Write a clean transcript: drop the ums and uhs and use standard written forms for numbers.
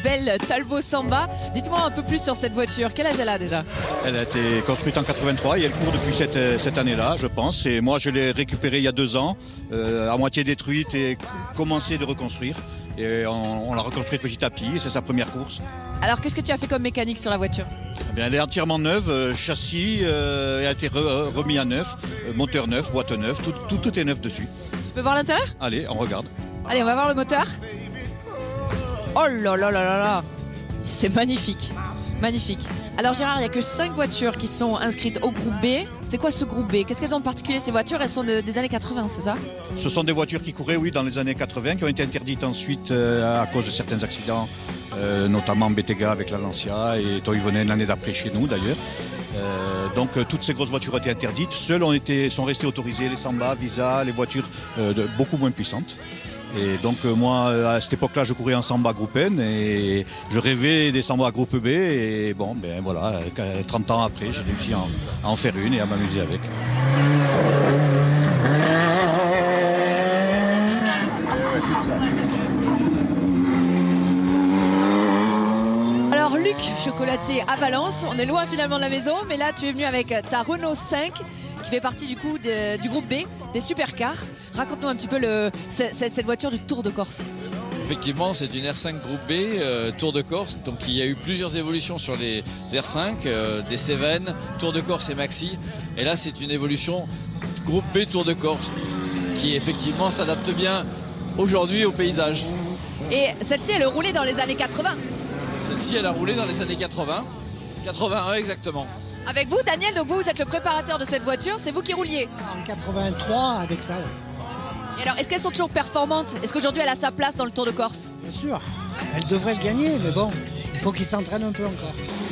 belle Talbot Samba. Dites-moi un peu plus sur cette voiture. Quel âge elle a déjà? Elle a été construite en 83 et elle court depuis cette année-là, je pense. Et moi, je l'ai récupérée il y a 2 ans, à moitié détruite et commencé de reconstruire. Et on l'a reconstruite petit à petit et c'est sa première course. Alors, qu'est-ce que tu as fait comme mécanique sur la voiture? Eh bien, elle est entièrement neuve, châssis a été remis à neuf, moteur neuf, boîte neuve, tout est neuf dessus. Je peux voir l'intérieur? Allez, on regarde. Allez, on va voir le moteur. Oh là là là là là! C'est magnifique. Magnifique. Alors Gérard, il n'y a que 5 voitures qui sont inscrites au groupe B. C'est quoi ce groupe B? Qu'est-ce qu'elles ont de particulier ces voitures? Elles sont des années 80, c'est ça? Ce sont des voitures qui couraient, oui, dans les années 80, qui ont été interdites ensuite à cause de certains accidents, notamment Bettega avec la Lancia et Toivonen l'année d'après chez nous d'ailleurs. Donc toutes ces grosses voitures ont été interdites. Seules sont restées autorisées les Samba, Visa, les voitures beaucoup moins puissantes. Et donc moi à cette époque-là je courais en Samba groupe N et je rêvais des Samba groupe B et bon ben voilà, 30 ans après j'ai réussi à en faire une et à m'amuser avec. Alors Luc, chocolatier à Valence, on est loin finalement de la maison, mais là tu es venu avec ta Renault 5 qui fait partie du coup du groupe B, des supercars. Raconte-nous un petit peu cette voiture du Tour de Corse. Effectivement, c'est une R5 groupe B, Tour de Corse. Donc il y a eu plusieurs évolutions sur les R5, des Cévennes, Tour de Corse et Maxi. Et là, c'est une évolution groupe B Tour de Corse qui effectivement s'adapte bien aujourd'hui au paysage. Et celle-ci, elle a roulé dans les années 80. Celle-ci, elle a roulé dans les années 80. 81 exactement. Avec vous, Daniel, donc vous êtes le préparateur de cette voiture, c'est vous qui rouliez? En 83, avec ça, oui. Et alors, est-ce qu'elles sont toujours performantes? Est-ce qu'aujourd'hui, elle a sa place dans le Tour de Corse? Bien sûr. Elle devrait le gagner, mais bon, il faut qu'il s'entraîne un peu encore.